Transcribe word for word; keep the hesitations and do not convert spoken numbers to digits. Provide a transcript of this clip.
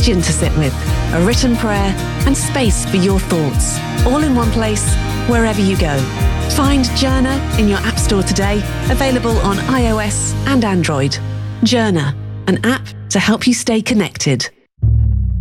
question to sit with, a written prayer, and space for your thoughts, all in one place, wherever you go. Find Journer in your App Store today, available on iOS and Android. Journer, an app to help you stay connected.